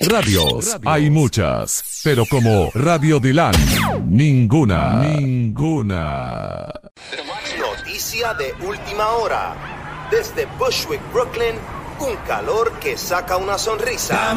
Radios hay muchas, pero como Radio Dylan, ninguna. Noticia de última hora. Desde Bushwick, Brooklyn, un calor que saca una sonrisa.